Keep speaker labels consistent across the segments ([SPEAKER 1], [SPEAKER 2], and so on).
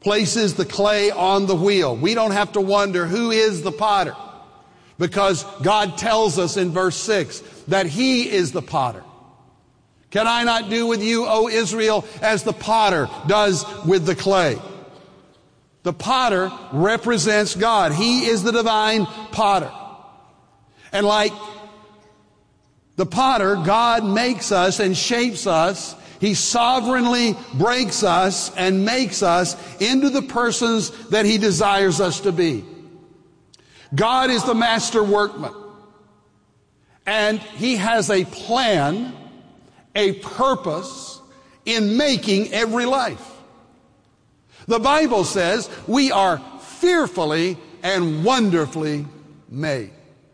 [SPEAKER 1] places the clay on the wheel. We don't have to wonder who is the potter, because God tells us in verse 6 that He is the potter. Can I not do with you, O Israel, as the potter does with the clay? The potter represents God. He is the divine potter. And like the potter, God makes us and shapes us. He sovereignly breaks us and makes us into the persons that He desires us to be. God is the master workman. And He has a plan, a purpose in making every life. The Bible says we are fearfully and wonderfully made.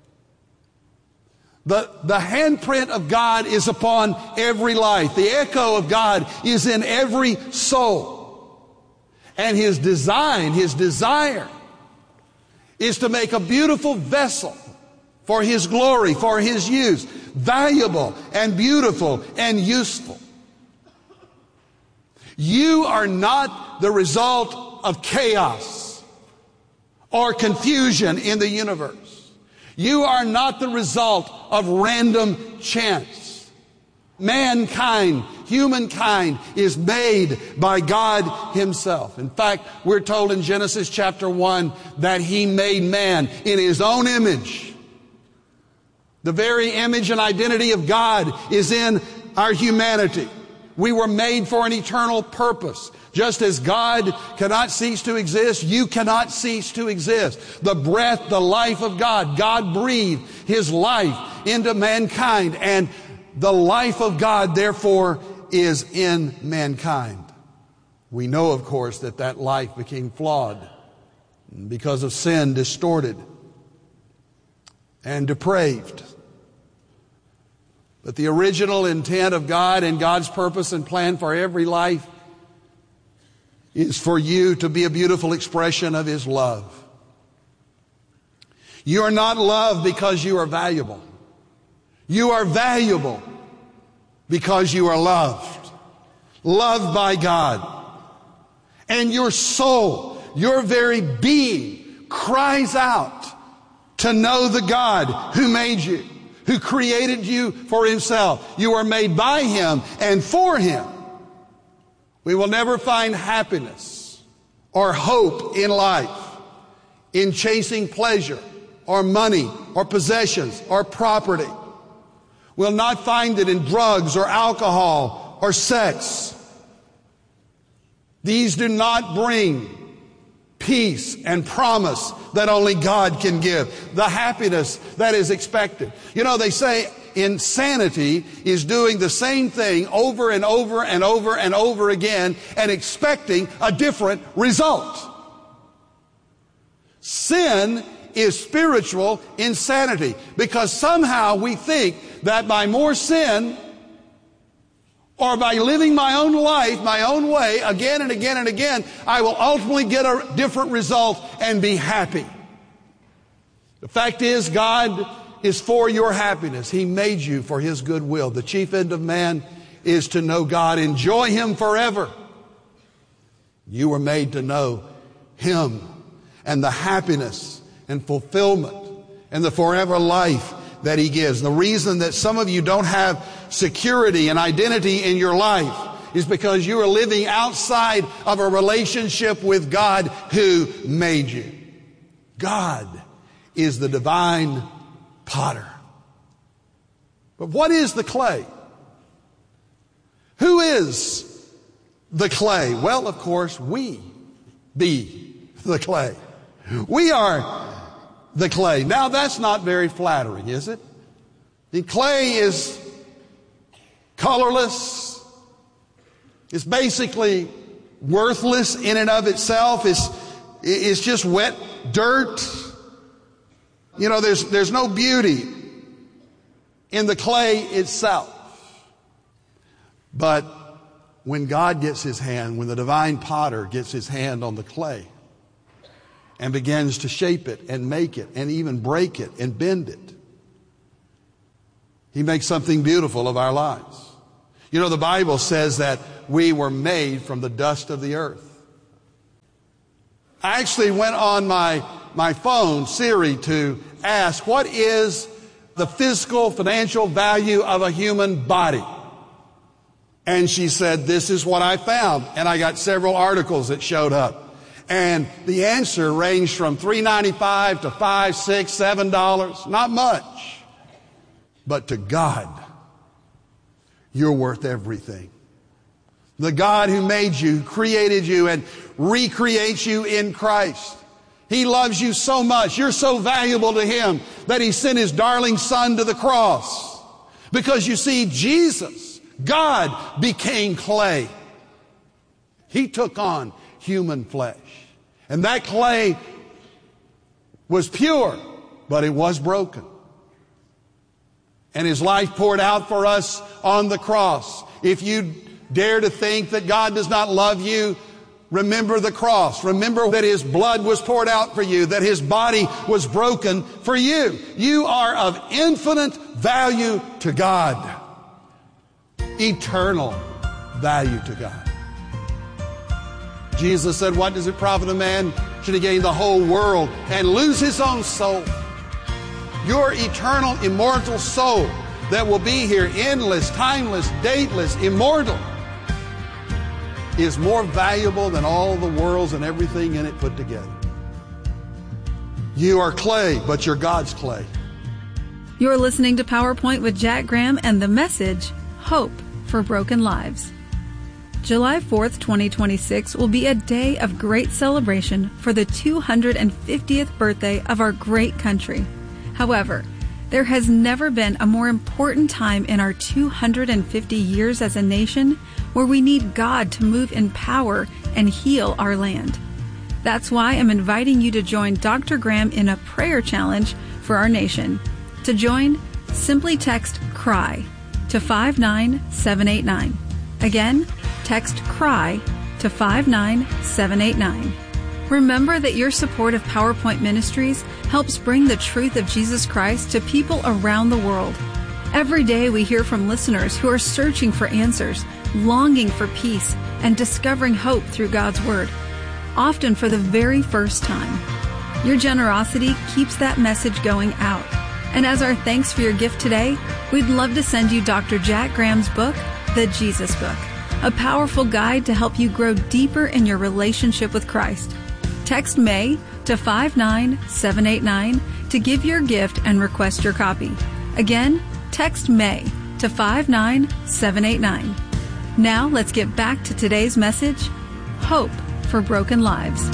[SPEAKER 1] The handprint of God is upon every life. The echo of God is in every soul. And His design, His desire, is to make a beautiful vessel for His glory, for His use, valuable and beautiful and useful. You are not the result of chaos or confusion in the universe. You are not the result of random chance. Mankind, humankind, is made by God Himself. In fact, we're told in Genesis chapter 1 that He made man in His own image. The very image and identity of God is in our humanity. We were made for an eternal purpose. Just as God cannot cease to exist, you cannot cease to exist. The breath, the life of God, God breathed His life into mankind, and the life of God, therefore, is in mankind. We know, of course, that that life became flawed because of sin, distorted and depraved. But the original intent of God and God's purpose and plan for every life is for you to be a beautiful expression of His love. You are not loved because you are valuable. You are valuable because you are loved. Loved by God. And your soul, your very being, cries out to know the God who made you, who created you for Himself. You are made by Him and for Him. We will never find happiness or hope in life in chasing pleasure or money or possessions or property. We'll not find it in drugs or alcohol or sex. These do not bring peace and promise that only God can give. The happiness that is expected. You know, they say insanity is doing the same thing over and over and over and over again and expecting a different result. Sin is spiritual insanity, because somehow we think that by more sin or by living my own life, my own way, again and again and again, I will ultimately get a different result and be happy. The fact is, God is for your happiness. He made you for His good will. The chief end of man is to know God, enjoy Him forever. You were made to know Him and the happiness and fulfillment and the forever life that He gives. The reason that some of you don't have security and identity in your life is because you are living outside of a relationship with God who made you. God is the divine potter. But what is the clay? Who is the clay? Well, of course, we be the clay. We are the clay. Now, that's not very flattering, is it? The clay is colorless. It's basically worthless in and of itself. It's just wet dirt. You know, there's no beauty in the clay itself. But when God gets His hand, when the divine potter gets his hand on the clay and begins to shape it and make it and even break it and bend it, He makes something beautiful of our lives. You know, the Bible says that we were made from the dust of the earth. I actually went on my phone, Siri, to ask, what is the physical, financial value of a human body? And she said, this is what I found. And I got several articles that showed up. And the answer ranged from $3.95 to $5, $6, $7. Not much. But to God, you're worth everything. The God who made you, who created you, and recreates you in Christ. He loves you so much. You're so valuable to Him that He sent His darling Son to the cross. Because you see, Jesus, God, became clay. He took on human flesh. And that clay was pure, but it was broken. And His life poured out for us on the cross. If you dare to think that God does not love you, remember the cross. Remember that His blood was poured out for you, that His body was broken for you. You are of infinite value to God. Eternal value to God. Jesus said, what does it profit a man should he gain the whole world and lose his own soul? Your eternal, immortal soul that will be here, endless, timeless, dateless, immortal, is more valuable than all the worlds and everything in it put together. You are clay, but you're God's clay.
[SPEAKER 2] You're listening to PowerPoint with Jack Graham and the message, Hope for Broken Lives. July 4th, 2026 will be a day of great celebration for the 250th birthday of our great country. However, there has never been a more important time in our 250 years as a nation where we need God to move in power and heal our land. That's why I'm inviting you to join Dr. Graham in a prayer challenge for our nation. To join, simply text CRY to 59789. Again, text CRY to 59789. Remember that your support of PowerPoint Ministries helps bring the truth of Jesus Christ to people around the world. Every day we hear from listeners who are searching for answers, longing for peace, and discovering hope through God's Word, often for the very first time. Your generosity keeps that message going out. And as our thanks for your gift today, we'd love to send you Dr. Jack Graham's book, The Jesus Book, a powerful guide to help you grow deeper in your relationship with Christ. Text May to 59789 to give your gift and request your copy. Again, text May to 59789. Now let's get back to today's message, Hope for Broken Lives.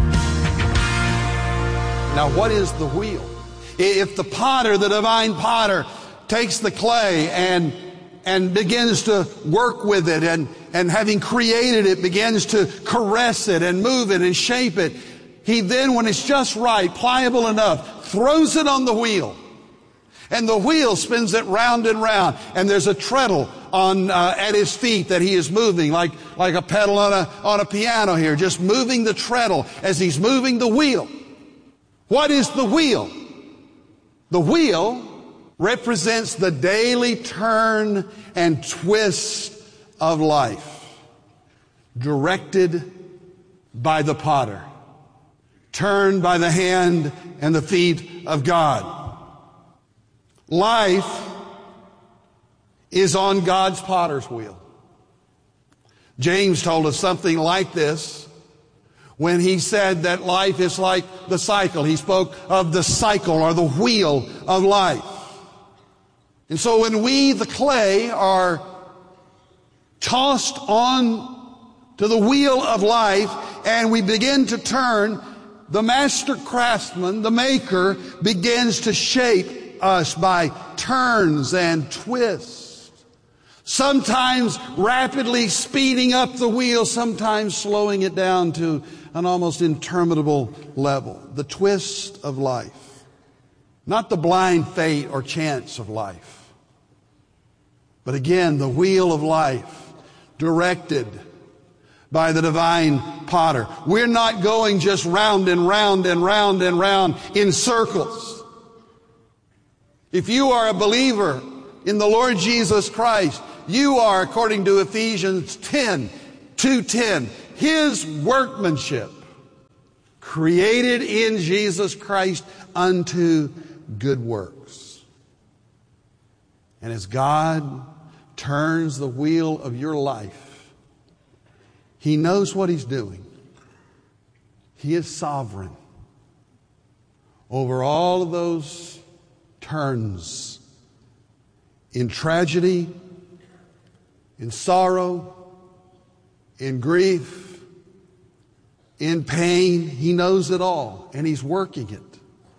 [SPEAKER 1] Now what is the wheel? If the potter, the divine potter, takes the clay and begins to work with it and having created it, begins to caress it and move it and shape it, he then, when it's just right, pliable enough, throws it on the wheel. And the wheel spins it round and round. And there's a treadle on at his feet that he is moving, like a pedal on a piano here, just moving the treadle as he's moving the wheel. What is the wheel? The wheel represents the daily turn and twist of life, directed by the potter, turned by the hand and the feet of God. Life is on God's potter's wheel. James told us something like this when he said that life is like the cycle. He spoke of the cycle or the wheel of life. And so when we, the clay, are tossed on to the wheel of life and we begin to turn, the master craftsman, the maker, begins to shape us by turns and twists. Sometimes rapidly speeding up the wheel, sometimes slowing it down to an almost interminable level. The twist of life. Not the blind fate or chance of life. But again, the wheel of life, directed by the divine potter. We're not going just round and round and round and round in circles. If you are a believer in the Lord Jesus Christ, you are, according to Ephesians 10:2-10, His workmanship, created in Jesus Christ unto good works. And as God turns the wheel of your life, He knows what He's doing. He is sovereign over all of those turns in tragedy, in sorrow, in grief, in pain. He knows it all, and He's working it.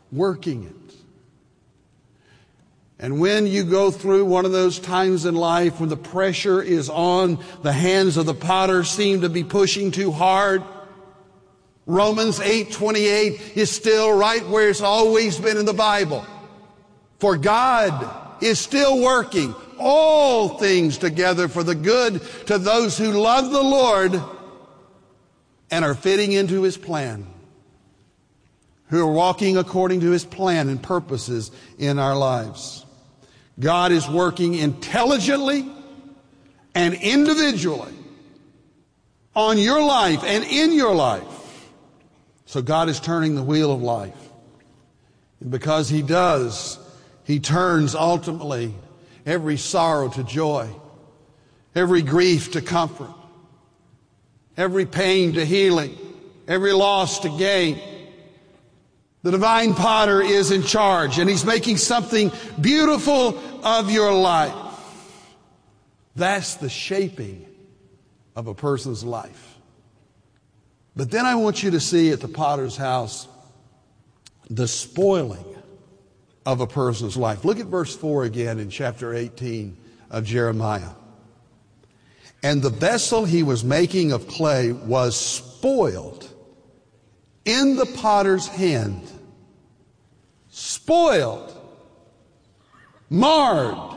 [SPEAKER 1] And when you go through one of those times in life when the pressure is on, the hands of the potter seem to be pushing too hard, Romans 8:28 is still right where it's always been in the Bible. For God is still working all things together for the good to those who love the Lord and are fitting into His plan, who are walking according to His plan and purposes in our lives. God is working intelligently and individually on your life and in your life. So God is turning the wheel of life. And because He does, He turns ultimately every sorrow to joy, every grief to comfort, every pain to healing, every loss to gain. The divine potter is in charge, and He's making something beautiful of your life. That's the shaping of a person's life. But then I want you to see at the potter's house the spoiling of a person's life. Look at verse 4 again in chapter 18 of Jeremiah. And the vessel he was making of clay was spoiled in the potter's hand. Spoiled. Marred.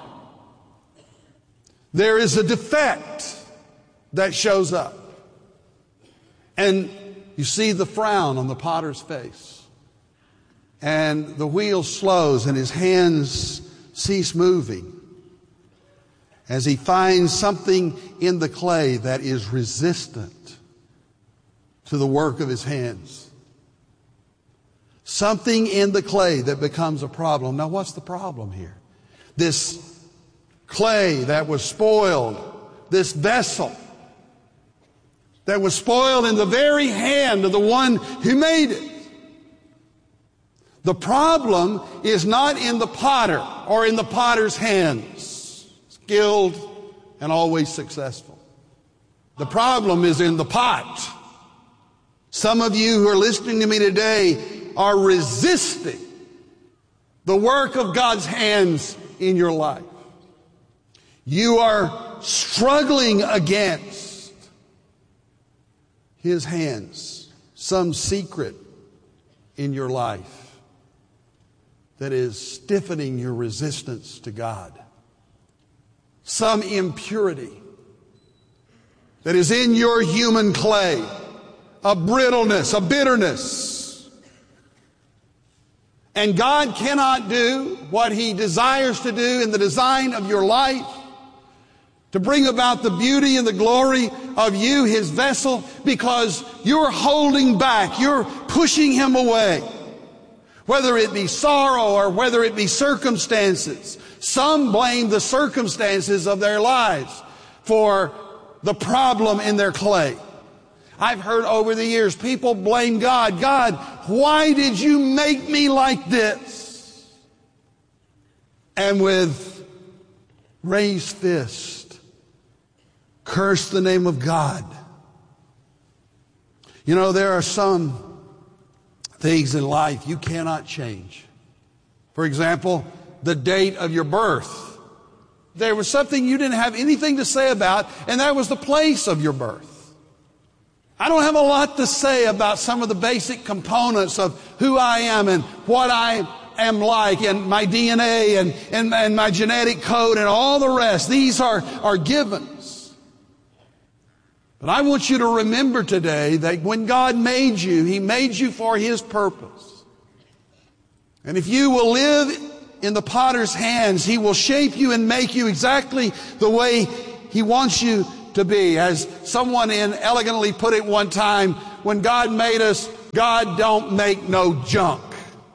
[SPEAKER 1] There is a defect that shows up. And you see the frown on the potter's face. And the wheel slows and his hands cease moving as he finds something in the clay that is resistant to the work of his hands. Something in the clay that becomes a problem. Now, what's the problem here? This clay that was spoiled, this vessel that was spoiled in the very hand of the one who made it. The problem is not in the potter or in the potter's hands, skilled and always successful. The problem is in the pot. Some of you who are listening to me today are resisting the work of God's hands in your life. You are struggling against His hands, some secret in your life that is stiffening your resistance to God. Some impurity that is in your human clay, a brittleness, a bitterness. And God cannot do what He desires to do in the design of your life to bring about the beauty and the glory of you, His vessel, because you're holding back, you're pushing Him away. Whether it be sorrow or whether it be circumstances. Some blame the circumstances of their lives for the problem in their clay. I've heard over the years people blame God. God, why did you make me like this? And with raised fist, curse the name of God. You know, there are some things in life you cannot change. For example, the date of your birth. There was something you didn't have anything to say about, and that was the place of your birth. I don't have a lot to say about some of the basic components of who I am and what I am like, and my DNA and my genetic code and all the rest. These are givens. But I want you to remember today that when God made you, He made you for His purpose. And if you will live in the potter's hands, He will shape you and make you exactly the way He wants you to be. As someone elegantly put it one time, when God made us, God don't make no junk.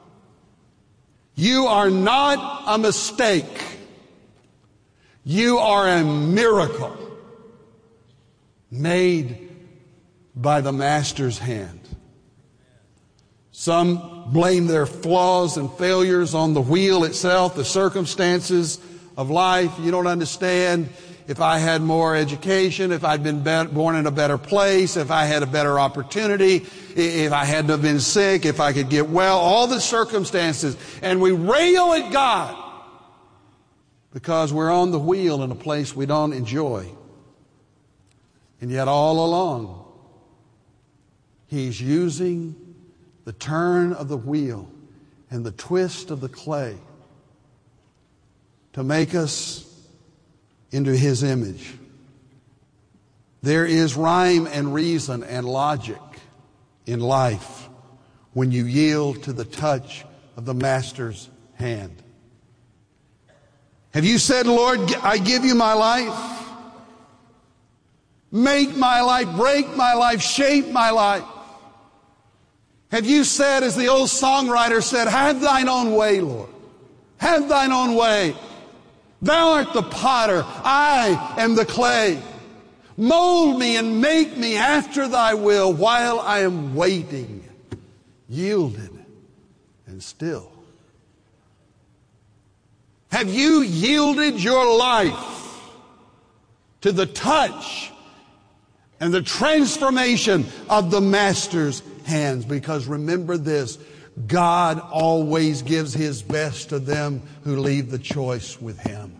[SPEAKER 1] You are not a mistake. You are a miracle made by the Master's hand. Some blame their flaws and failures on the wheel itself, the circumstances of life. You don't understand. If I had more education, if I'd been born in a better place, if I had a better opportunity, if I hadn't have been sick, if I could get well, all the circumstances. And we rail at God because we're on the wheel in a place we don't enjoy. And yet all along, He's using the turn of the wheel and the twist of the clay to make us into His image. There is rhyme and reason and logic in life when you yield to the touch of the Master's hand. Have you said, Lord, I give you my life? Make my life, break my life, shape my life. Have you said, as the old songwriter said, have thine own way, Lord. Have thine own way. Thou art the potter, I am the clay. Mold me and make me after thy will while I am waiting, yielded and still. Have you yielded your life to the touch and the transformation of the Master's hands? Because remember this, God always gives His best to them who leave the choice with Him.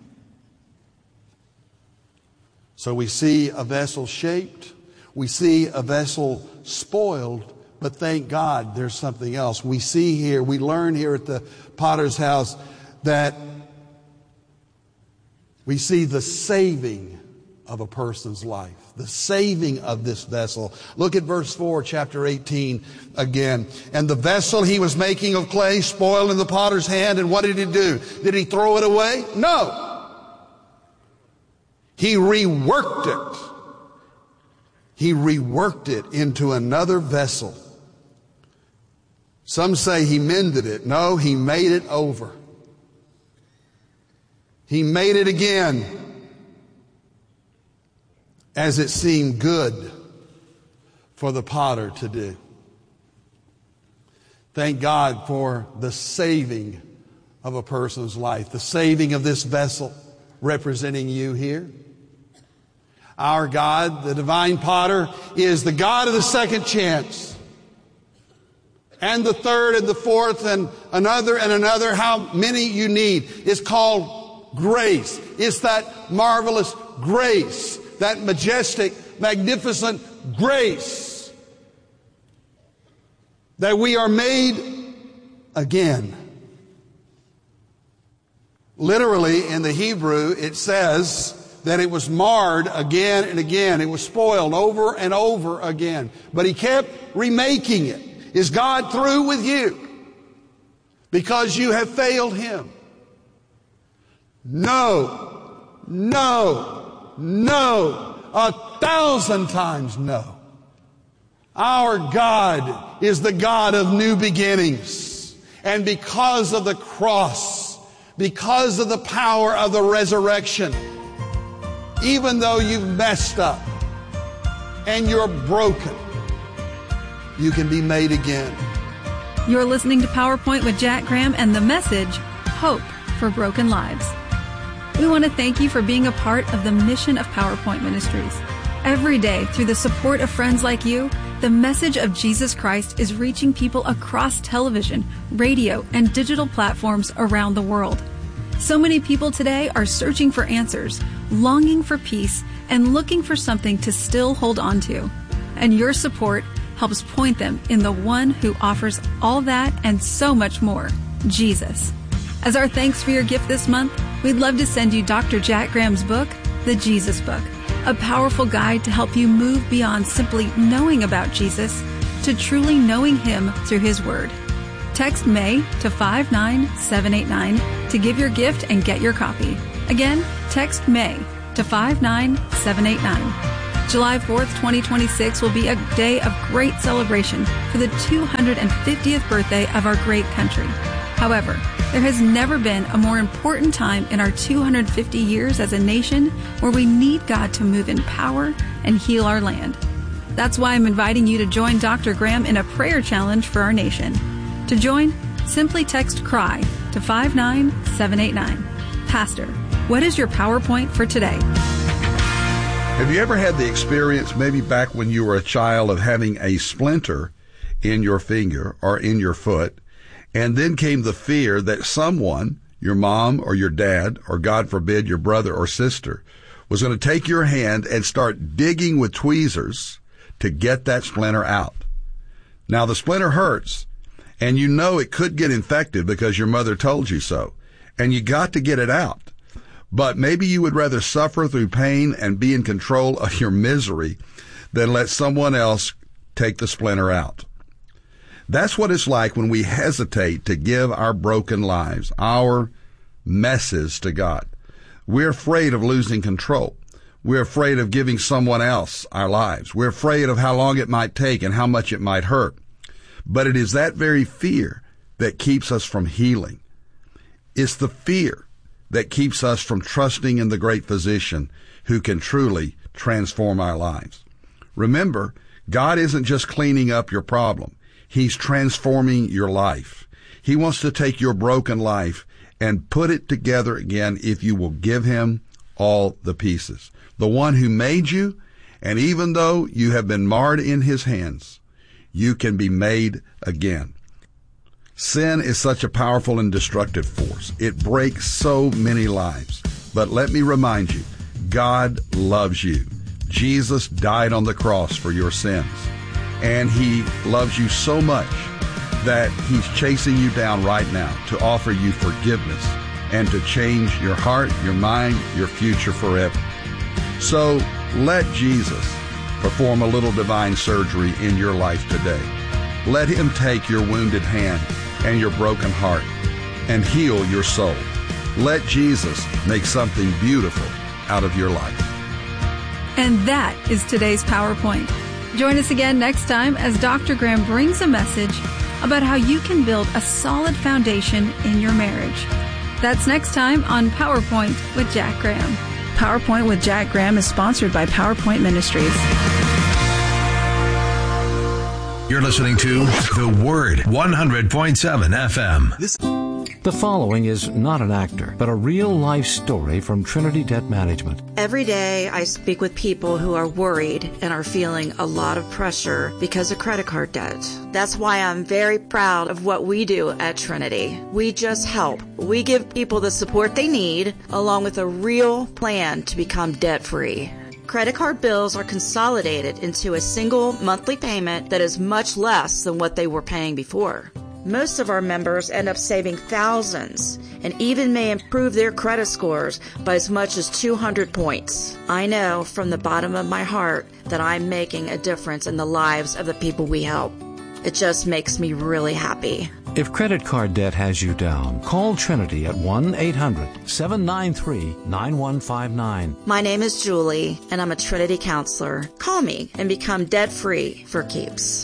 [SPEAKER 1] So we see a vessel shaped, we see a vessel spoiled, but thank God there's something else. We see here, we learn here at the potter's house that we see the saving of a person's life, the saving of this vessel. Look at verse 4, chapter 18 again. And the vessel he was making of clay spoiled in the potter's hand, and what did he do? Did he throw it away? No. He reworked it. He reworked it into another vessel. Some say he mended it. No, he made it over. He made it again as it seemed good for the potter to do. Thank God for the saving of a person's life, the saving of this vessel representing you here. Our God, the divine potter, is the God of the second chance, and the third and the fourth and another, how many you need. It's called grace. It's that marvelous grace, that majestic, magnificent grace that we are made again. Literally in the Hebrew, it says that it was marred again and again. It was spoiled over and over again. But He kept remaking it. Is God through with you because you have failed Him? No, no, no, 1,000 times no. Our God is the God of new beginnings. And because of the cross, because of the power of the resurrection, even though you've messed up and you're broken, you can be made again.
[SPEAKER 2] You're listening to PowerPoint with Jack Graham and the message, Hope for Broken Lives. We want to thank you for being a part of the mission of PowerPoint Ministries. Every day, through the support of friends like you, the message of Jesus Christ is reaching people across television, radio, and digital platforms around the world. So many people today are searching for answers, longing for peace, and looking for something to still hold on to. And your support helps point them in the one who offers all that and so much more, Jesus. As our thanks for your gift this month, we'd love to send you Dr. Jack Graham's book, The Jesus Book, a powerful guide to help you move beyond simply knowing about Jesus to truly knowing Him through His Word. Text May to 59789 to give your gift and get your copy. Again, text May to 59789. July 4th, 2026 will be a day of great celebration for the 250th birthday of our great country. However, there has never been a more important time in our 250 years as a nation where we need God to move in power and heal our land. That's why I'm inviting you to join Dr. Graham in a prayer challenge for our nation. To join, simply text CRY to 59789. Pastor, what is your PowerPoint for today?
[SPEAKER 1] Have you ever had the experience, maybe back when you were a child, of having a splinter in your finger or in your foot, and then came the fear that someone, your mom or your dad, or God forbid, your brother or sister, was going to take your hand and start digging with tweezers to get that splinter out? Now, the splinter hurts, and you know it could get infected because your mother told you so, and you got to get it out. But maybe you would rather suffer through pain and be in control of your misery than let someone else take the splinter out. That's what it's like when we hesitate to give our broken lives, our messes, to God. We're afraid of losing control. We're afraid of giving someone else our lives. We're afraid of how long it might take and how much it might hurt. But it is that very fear that keeps us from healing. It's the fear that keeps us from trusting in the great physician who can truly transform our lives. Remember, God isn't just cleaning up your problem. He's transforming your life. He wants to take your broken life and put it together again if you will give him all the pieces. The one who made you, and even though you have been marred in his hands, you can be made again. Sin is such a powerful and destructive force. It breaks so many lives. But let me remind you, God loves you. Jesus died on the cross for your sins. And he loves you so much that he's chasing you down right now to offer you forgiveness and to change your heart, your mind, your future forever. So let Jesus perform a little divine surgery in your life today. Let him take your wounded hand and your broken heart and heal your soul. Let Jesus make something beautiful out of your life.
[SPEAKER 2] And that is today's PowerPoint. Join us again next time as Dr. Graham brings a message about how you can build a solid foundation in your marriage. That's next time on PowerPoint with Jack Graham. PowerPoint with Jack Graham is sponsored by PowerPoint Ministries.
[SPEAKER 3] You're listening to The Word, 100.7 FM.
[SPEAKER 4] The following is not an actor, but a real-life story from Trinity Debt Management.
[SPEAKER 5] Every day I speak with people who are worried and are feeling a lot of pressure because of credit card debt. That's why I'm very proud of what we do at Trinity. We just help. We give people the support they need, along with a real plan to become debt-free. Credit card bills are consolidated into a single monthly payment that is much less than what they were paying before. Most of our members end up saving thousands and even may improve their credit scores by as much as 200 points. I know from the bottom of my heart that I'm making a difference in the lives of the people we help. It just makes me really happy.
[SPEAKER 4] If credit card debt has you down, call Trinity at 1-800-793-9159.
[SPEAKER 5] My name is Julie, and I'm a Trinity counselor. Call me and become debt-free for keeps.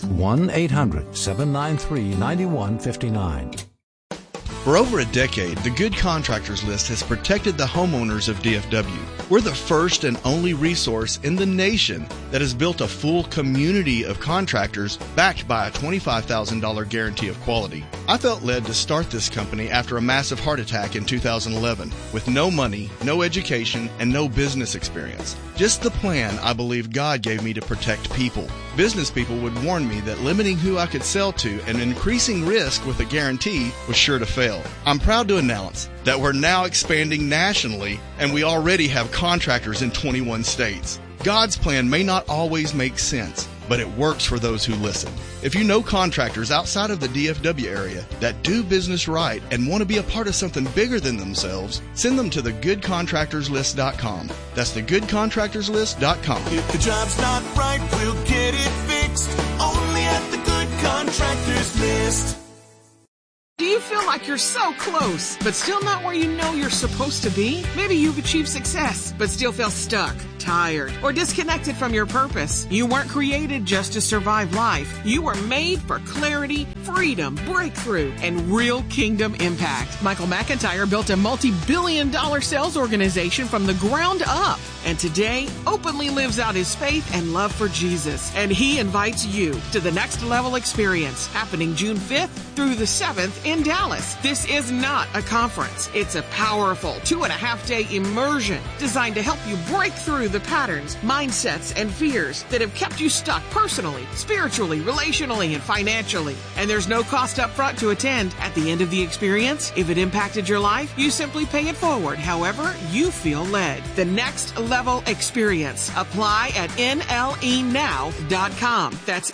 [SPEAKER 4] 1-800-793-9159.
[SPEAKER 6] For over a decade, the Good Contractors List has protected the homeowners of DFW. We're the first and only resource in the nation that has built a full community of contractors backed by a $25,000 guarantee of quality. I felt led to start this company after a massive heart attack in 2011 with no money, no education, and no business experience. Just the plan I believe God gave me to protect people. Business people would warn me that limiting who I could sell to and increasing risk with a guarantee was sure to fail. I'm proud to announce that we're now expanding nationally, and we already have contractors in 21 states. God's plan may not always make sense, but it works for those who listen. If you know contractors outside of the DFW area that do business right and want to be a part of something bigger than themselves, send them to thegoodcontractorslist.com. That's thegoodcontractorslist.com.
[SPEAKER 7] If the job's not right, we'll get it fixed. Only at the Good Contractors List.
[SPEAKER 8] Do you feel like you're so close, but still not where you know you're supposed to be? Maybe you've achieved success, but still feel stuck. tired, or disconnected from your purpose. You weren't created just to survive life. You were made for clarity, freedom, breakthrough, and real kingdom impact. Michael McIntyre built a multi-billion-dollar sales organization from the ground up, and today openly lives out his faith and love for Jesus. And he invites you to the Next Level Experience, happening June 5th through the 7th in Dallas. This is not a conference. It's a powerful 2.5-day immersion designed to help you break through the patterns, mindsets, and fears that have kept you stuck personally, spiritually, relationally, and financially. And there's no cost up front to attend. At the end of the experience, if it impacted your life, you simply pay it forward however you feel led. The Next Level Experience. Apply at NLEnow.com. That's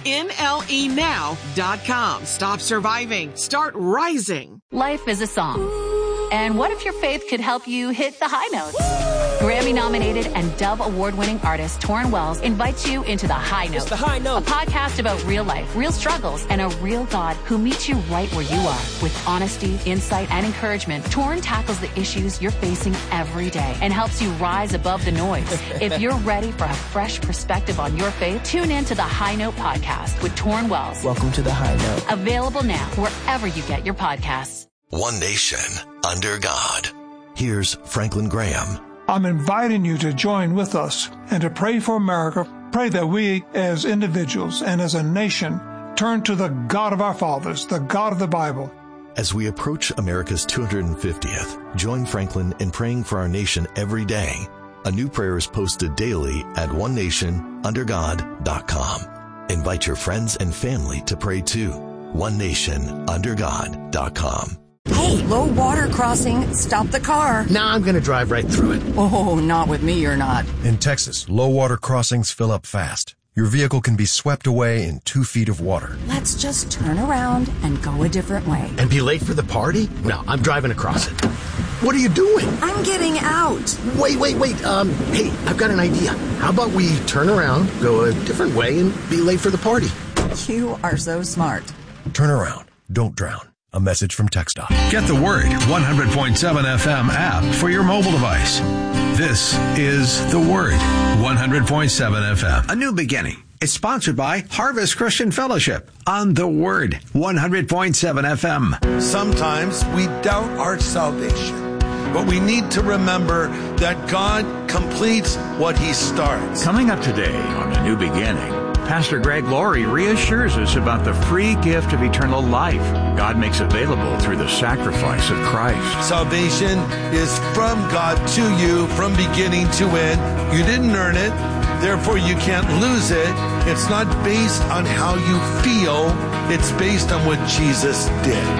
[SPEAKER 8] NLEnow.com. Stop surviving. Start rising.
[SPEAKER 9] Life is a song. And what if your faith could help you hit the high notes? Grammy-nominated and Dove Award-winning artist Torrin Wells invites you into The High Note.
[SPEAKER 10] The High Note.
[SPEAKER 9] A podcast about real life, real struggles, and a real God who meets you right where you are. With honesty, insight, and encouragement, Torrin tackles the issues you're facing every day and helps you rise above the noise. If you're ready for a fresh perspective on your faith, tune in to The High Note podcast with Torrin Wells.
[SPEAKER 10] Welcome to The High Note.
[SPEAKER 9] Available now wherever you get your podcasts.
[SPEAKER 3] One nation under God. Here's Franklin Graham.
[SPEAKER 11] I'm inviting you to join with us and to pray for America. Pray that we as individuals and as a nation turn to the God of our fathers, the God of the Bible.
[SPEAKER 3] As we approach America's 250th, join Franklin in praying for our nation every day. A new prayer is posted daily at onenationundergod.com. Invite your friends and family to pray too. onenationundergod.com.
[SPEAKER 12] Hey, low water crossing. Stop the car.
[SPEAKER 13] Nah, I'm going to drive right through it.
[SPEAKER 12] Oh, not with me, you're not.
[SPEAKER 14] In Texas, low water crossings fill up fast. Your vehicle can be swept away in 2 feet of water.
[SPEAKER 12] Let's just turn around and go a different way.
[SPEAKER 13] And be late for the party? No, I'm driving across it. What are you doing?
[SPEAKER 12] I'm getting out.
[SPEAKER 13] Wait. Hey, I've got an idea. How about we turn around, go a different way, and be late for the party?
[SPEAKER 12] You are so smart.
[SPEAKER 14] Turn around. Don't drown. A message from TxDOT.
[SPEAKER 3] Get the Word 100.7 FM app for your mobile device. This is The Word 100.7 FM. A new beginning. It's sponsored by Harvest Christian Fellowship on The Word 100.7 FM.
[SPEAKER 15] Sometimes we doubt our salvation, but we need to remember that God completes what He starts.
[SPEAKER 16] Coming up today on A New Beginning, Pastor Greg Laurie reassures us about the free gift of eternal life God makes available through the sacrifice of Christ.
[SPEAKER 15] Salvation is from God to you from beginning to end. You didn't earn it, therefore you can't lose it. It's not based on how you feel, it's based on what Jesus did.